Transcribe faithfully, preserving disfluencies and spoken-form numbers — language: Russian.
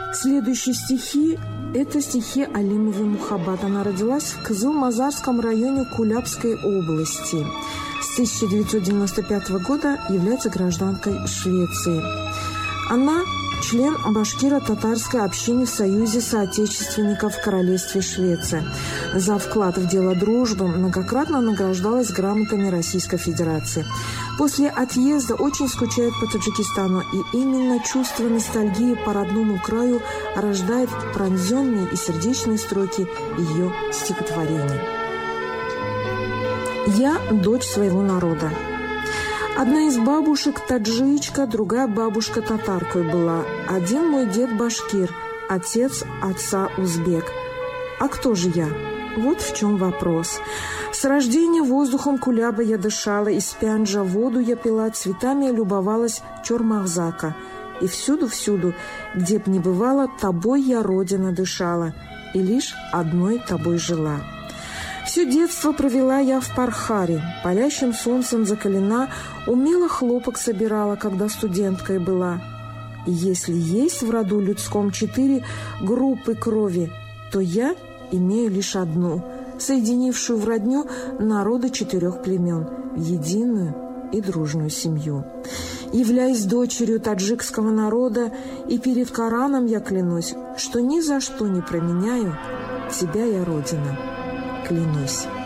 Следующие стихи – это стихи Алимовой Мухаббат. Она родилась в Кызылмазарском районе Кулябской области. С тысяча девятьсот девяносто пятого года является гражданкой Швеции. Она член башкиро-татарской общины в Союзе соотечественников в Королевстве Швеция. За вклад в дело дружбы многократно награждалась грамотами Российской Федерации. После отъезда очень скучает по Таджикистану, и именно чувство ностальгии по родному краю рождает пронзенные и сердечные строки ее стихотворений. «Я дочь своего народа. Одна из бабушек таджичка, другая бабушка татаркой была. Один мой дед башкир, отец отца узбек. А кто же я? Вот в чем вопрос. С рождения воздухом Кулябы я дышала, из Пянджа воду я пила, цветами я любовалась Чормахзака. И всюду-всюду, где б ни бывала, тобой я, родина, дышала, и лишь одной тобой жила. Все детство провела я в Пархаре, палящим солнцем закалена, умело хлопок собирала, когда студенткой была. И если есть в роду людском четыре группы крови, то я имею лишь одну, соединившую в родню народы четырех племен в единую и дружную семью. Являясь дочерью таджикского народа, и перед Кораном я клянусь, что ни за что не променяю тебя, я, Родина, клянусь».